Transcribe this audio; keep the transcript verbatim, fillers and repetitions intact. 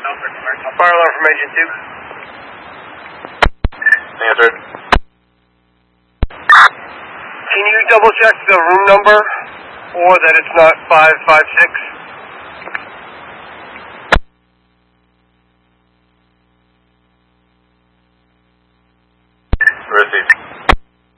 Fire alarm from engine two. Answered. Can you double check the room number or that it's not five five six? Received.